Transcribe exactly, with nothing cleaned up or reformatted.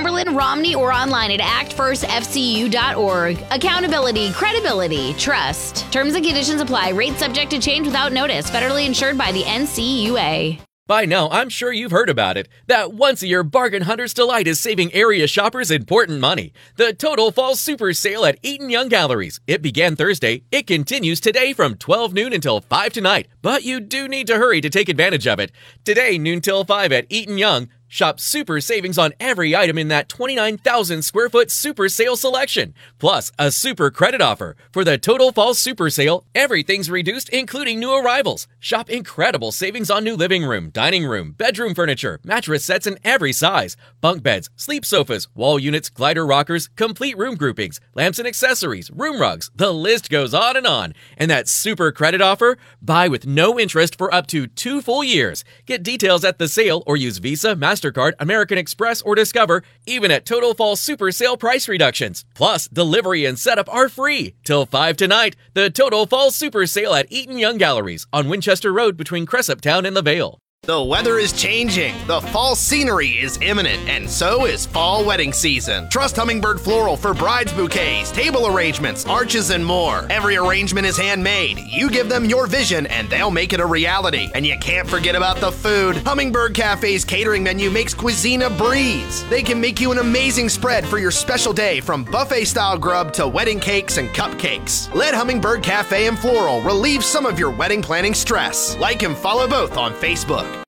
Chamberlain, Romney, or online at act first f c u dot org. Accountability, credibility, trust. Terms and conditions apply. Rates subject to change without notice. Federally insured by the N C U A. By now, I'm sure you've heard about it. That once-a-year Bargain Hunter's Delight is saving area shoppers important money. The Total Fall Super Sale at Eaton Young Galleries. It began Thursday. It continues today from twelve noon until five tonight. But you do need to hurry to take advantage of it. Today, noon till five at Eaton Young. Shop super savings on every item in that twenty-nine thousand square foot super sale selection. Plus, a super credit offer. For the Total Fall Super Sale, everything's reduced, including new arrivals. Shop incredible savings on new living room, dining room, bedroom furniture, mattress sets in every size, bunk beds, sleep sofas, wall units, glider rockers, complete room groupings, lamps and accessories, room rugs. The list goes on and on. And that super credit offer? Buy with no interest for up to two full years. Get details at the sale or use Visa, MasterCard, American Express, or Discover, even at Total Fall Super Sale price reductions. Plus, delivery and setup are free. Till five tonight, the Total Fall Super Sale at Eaton Young Galleries on Winchester Road between Cressup Town and the Vale. The weather is changing, the fall scenery is imminent, and so is fall wedding season. Trust Hummingbird Floral for brides bouquets, table arrangements, arches, and more. Every arrangement is handmade. You give them your vision, and they'll make it a reality. And you can't forget about the food. Hummingbird Cafe's catering menu makes cuisine a breeze. They can make you an amazing spread for your special day, from buffet-style grub to wedding cakes and cupcakes. Let Hummingbird Cafe and Floral relieve some of your wedding planning stress. Like and follow both on Facebook.